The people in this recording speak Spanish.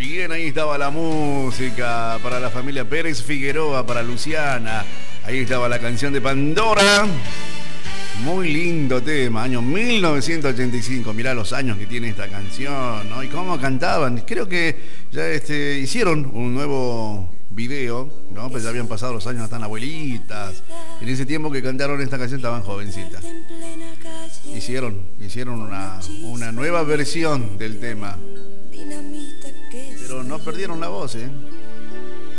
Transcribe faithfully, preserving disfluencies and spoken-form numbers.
Bien, ahí estaba la música para la familia Pérez Figueroa, para Luciana. Ahí estaba la canción de Pandora. Muy lindo tema, año mil novecientos ochenta y cinco. Mirá los años que tiene esta canción, ¿no? Y cómo cantaban. Creo que ya este, hicieron un nuevo video, ¿no? Pues ya habían pasado los años, están abuelitas. En ese tiempo que cantaron esta canción estaban jovencitas. Hicieron, hicieron una, una nueva versión del tema. Pero no perdieron la voz, ¿eh?